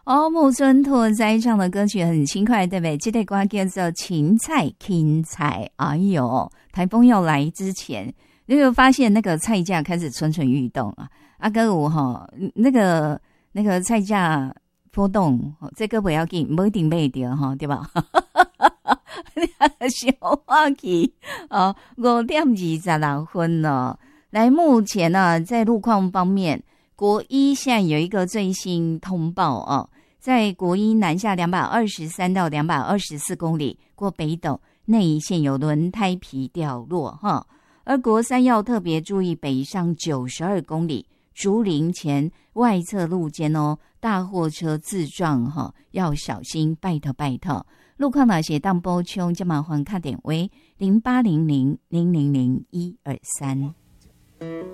哦，木村拓哉唱的歌曲很轻快，对不对？这首歌叫做芹菜青菜。哎呦，台风要来之前，你有没有发现那个菜价开始蠢蠢欲动啊？啊，哥有哈，那个菜价波动，这个不要紧，不一定买到哈，对吧？小话题哦，5:26了。来，目前呢，在路况方面，国一现在有一个最新通报哦，在国一南下223到224公里，过北斗内一线有轮胎皮掉落哈。而国三要特别注意北上92公里，竹林前外侧路肩哦，大货车自撞哈，要小心，拜托拜托。路况哪些当补充，就麻烦打电话0800000123。